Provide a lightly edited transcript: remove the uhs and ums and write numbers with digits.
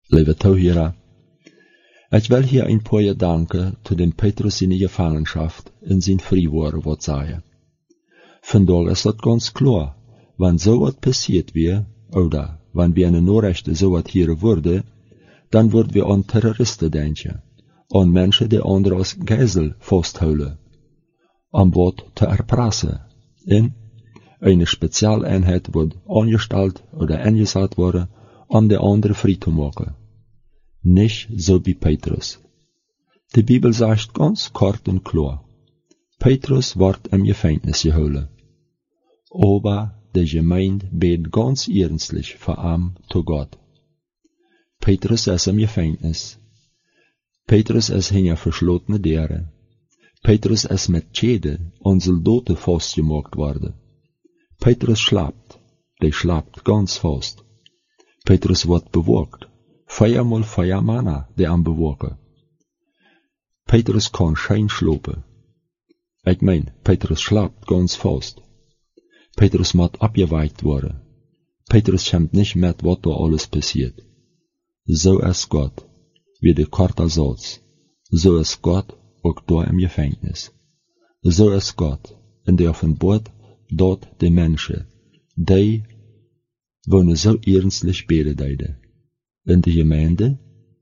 Lieve toehoorder, ich will hier ein paar Gedanken zu dem Petrus in die Gefangenschaft in sein Frühwort wat sagen. Vandaag ist das ganz klar, wenn so wat passiert wäre, oder wenn wir eine Nachricht so wat hören würde, dann würden wir an Terroristen denken, an Menschen, die andere als Geisel festhouden, an wat zu erpressen, in eine Spezialeinheit wird angestellt oder eingesetzt worden, um die andere frei zu machen. Nicht so wie Petrus. Die Bibel sagt ganz kort und klar, Petrus wird im Gefängnis geholt. Aber die Gemeinde bet ganz ernstlich für ihn zu Gott. Petrus ist im Gefängnis. Petrus ist hinter verschlossene Türen. Petrus ist mit Schäden und Soldaten festgemacht worden. Petrus schlapt, der schlapt ganz fast. Petrus wird bewogt, 4x4 Männer, die am bewogen. Petrus kann schein schlopen. Ich mein, Petrus schlapt ganz fast. Petrus moet abgeweicht worden. Petrus schämt nicht mit, was da alles passiert. So ist Gott, wie der korte Satz. So ist Gott auch da im Gefängnis. So ist Gott, in der offenbart dort die Menschen, die wohnen so ernstlich beten. In der Gemeinde,